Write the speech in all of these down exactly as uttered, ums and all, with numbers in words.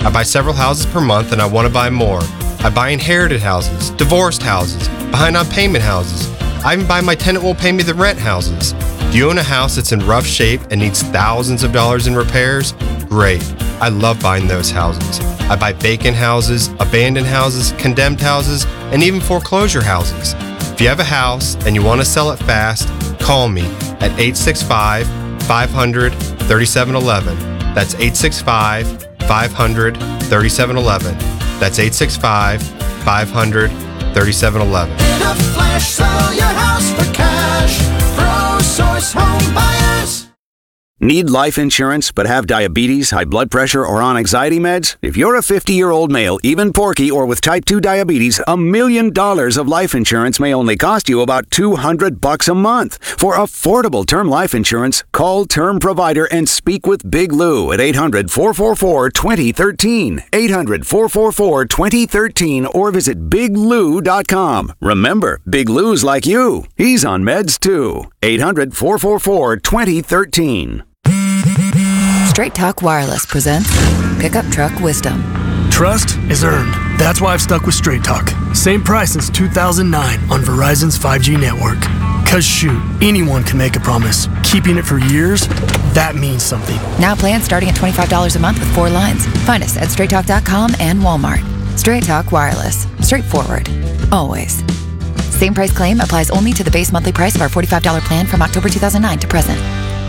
I buy several houses per month and I want to buy more. I buy inherited houses, divorced houses, behind on payment houses. I even buy my tenant won't pay me the rent houses. Do you own a house that's in rough shape and needs thousands of dollars in repairs? Great. I love buying those houses. I buy vacant houses, abandoned houses, condemned houses, and even foreclosure houses. If you have a house and you want to sell it fast, call me at eight six five, five hundred, thirty-seven eleven. That's eight six five, five hundred, thirty-seven eleven. That's eight six five, five hundred, thirty-seven eleven. In a flash, sell your house for cash. ProSource Home Buyers. Need life insurance but have diabetes, high blood pressure, or on anxiety meds? If you're a fifty-year-old male, even porky, or with type two diabetes, a million dollars of life insurance may only cost you about two hundred bucks a month. For affordable term life insurance, call Term Provider and speak with Big Lou at eight hundred, four four four, two zero one three. eight hundred, four four four, two zero one three or visit big lou dot com. Remember, Big Lou's like you. He's on meds too. eight hundred, four four four, two zero one three. Straight Talk Wireless presents Pickup Truck Wisdom. Trust is earned. That's why I've stuck with Straight Talk. Same price since two thousand nine on Verizon's five G network. Cause shoot, anyone can make a promise. Keeping it for years, that means something. Now plans starting at twenty-five dollars a month with four lines. Find us at straight talk dot com and Walmart. Straight Talk Wireless. Straightforward. Always. Same price claim applies only to the base monthly price of our forty-five dollars plan from October two thousand nine to present.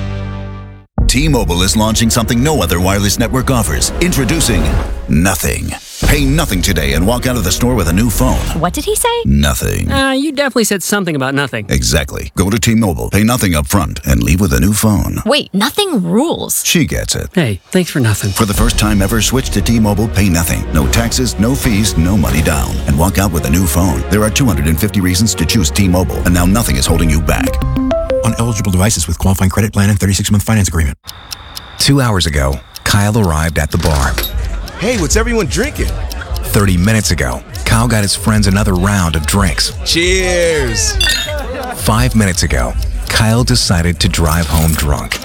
T-Mobile is launching something no other wireless network offers. Introducing Nothing. Pay nothing today and walk out of the store with a new phone. What did he say? Nothing. Uh, you definitely said something about nothing. Exactly. Go to T-Mobile, pay nothing up front, and leave with a new phone. Wait, nothing rules. She gets it. Hey, thanks for nothing. For the first time ever, switch to T-Mobile, pay nothing. No taxes, no fees, no money down. And walk out with a new phone. There are two hundred fifty reasons to choose T-Mobile, and now nothing is holding you back. On eligible devices with qualifying credit plan and thirty-six month finance agreement. Two hours ago, Kyle arrived at the bar. Hey, what's everyone drinking? thirty minutes ago, Kyle got his friends another round of drinks. Cheers! Five minutes ago, Kyle decided to drive home drunk.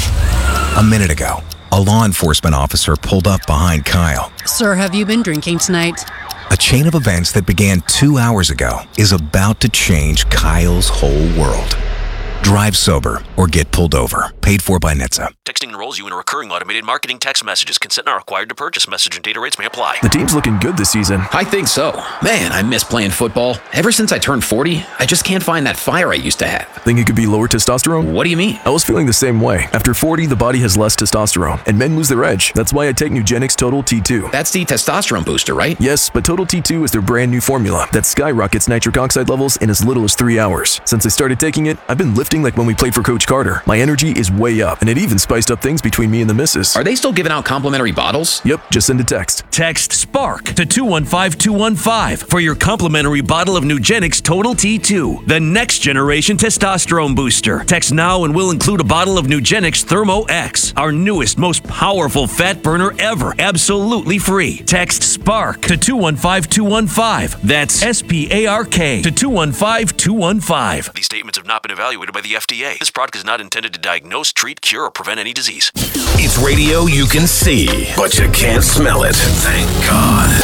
A minute ago, a law enforcement officer pulled up behind Kyle. Sir, have you been drinking tonight? A chain of events that began two hours ago is about to change Kyle's whole world. Drive sober or get pulled over. Paid for by N H T S A. Texting enrolls you in a recurring automated marketing text messages. Consent not required to purchase. Message and data rates may apply. The team's looking good this season. I think so. Man, I miss playing football. Ever since I turned forty, I just can't find that fire I used to have. Think it could be lower testosterone? What do you mean? I was feeling the same way. After forty, the body has less testosterone, and men lose their edge. That's why I take Nugenix Total T two. That's the testosterone booster, right? Yes, but Total T two is their brand new formula that skyrockets nitric oxide levels in as little as three hours. Since I started taking it, I've been lifting like when we played for Coach Carter. My energy is way up, and it even spiced up things between me and the missus. Are they still giving out complimentary bottles? Yep, just send a text. Text SPARK to two one five two one five for your complimentary bottle of Nugenix Total T two, the next generation testosterone booster. Text now and we'll include a bottle of Nugenix Thermo X, our newest, most powerful fat burner ever, absolutely free. Text SPARK to two one five two one five. That's S P A R K to two one five two one five. These statements have not been evaluated by the F D A. This product is not intended to diagnose, treat, cure, or prevent any disease. It's radio you can see, but you can't smell it. Thank God.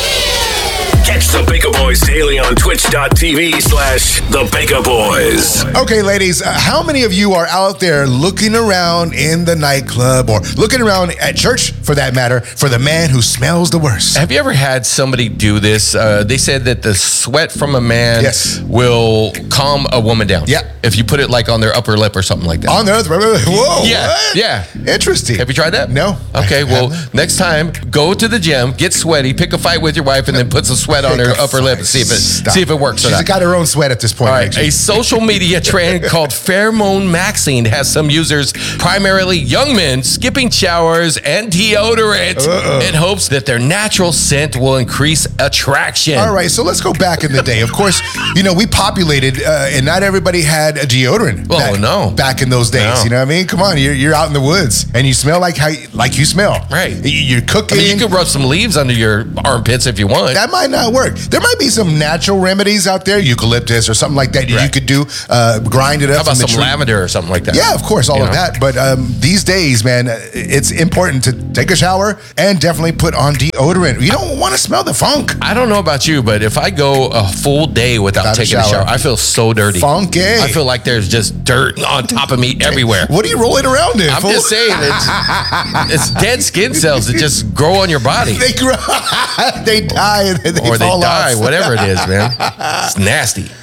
Catch the Baker Boys daily on twitch.tv slash the Baker Boys. Okay, ladies, uh, how many of you are out there looking around in the nightclub or looking around at church, for that matter, for the man who smells the worst? Have you ever had somebody do this? Uh, they said that the sweat from a man yes. will calm a woman down. Yeah. If you put it like on their upper lip or something like that. On their upper lip? Whoa. Yeah. What? Yeah. Interesting. Have you tried that? No. Okay, well, next time, go to the gym, get sweaty, pick a fight with your wife, and then put some sweat on her upper lip and see if it Stop. see if it works. She's or not. got her own sweat at this point. All right, a social media trend called pheromone maxing has some users, primarily young men, skipping showers and deodorant Uh-oh. in hopes that their natural scent will increase attraction. All right, so let's go back in the day. Of course, you know, we populated, uh, and not everybody had a deodorant. Oh, back, no. Back in those days, No. you know what I mean? Come on, you're, you're out in the woods, and you smell like how like you smell. Right. You're cooking. I mean, you could rub some leaves under your armpits if you want. That might not not work. There might be some natural remedies out there, eucalyptus or something like that. Right. You could do, uh, grind it up. How about some tree. lavender or something like that? Yeah, of course, all you of know? that. But um, these days, man, it's important to take a shower and definitely put on deodorant. You don't want to smell the funk. I don't know about you, but if I go a full day without, without taking a shower. a shower, I feel so dirty. Funky. I feel like there's just dirt on top of me everywhere. What are you rolling around in? I'm fool? just saying, it's, it's dead skin cells that just grow on your body. They grow, they die, and they or they fall die, off. whatever it is, man. It's nasty.